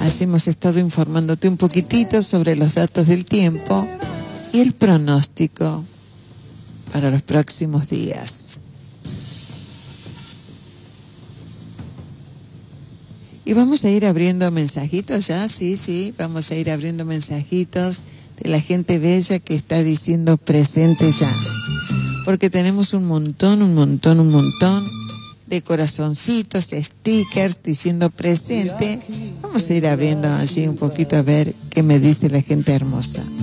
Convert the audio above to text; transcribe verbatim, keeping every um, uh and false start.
Así hemos estado informándote un poquitito sobre los datos del tiempo y el pronóstico para los próximos días. Y vamos a ir abriendo mensajitos ya, sí, sí, vamos a ir abriendo mensajitos de la gente bella que está diciendo presente ya. Porque tenemos un montón, un montón, un montón de corazoncitos, stickers diciendo presente. Vamos a ir abriendo allí un poquito a ver qué me dice la gente hermosa.